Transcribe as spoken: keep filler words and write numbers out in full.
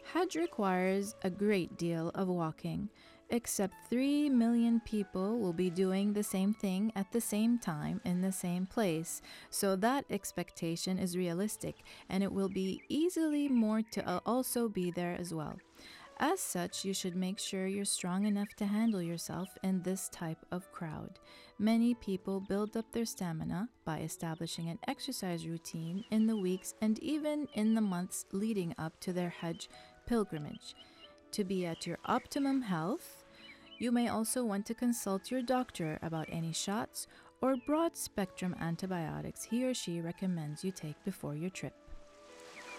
Hajj requires a great deal of walking. Except three million people will be doing the same thing at the same time in the same place. So that expectation is realistic, and it will be easily more to uh, also be there as well. As such, you should make sure you're strong enough to handle yourself in this type of crowd. Many people build up their stamina by establishing an exercise routine in the weeks and even in the months leading up to their Hajj pilgrimage. To be at your optimum health, you may also want to consult your doctor about any shots or broad spectrum antibiotics he or she recommends you take before your trip.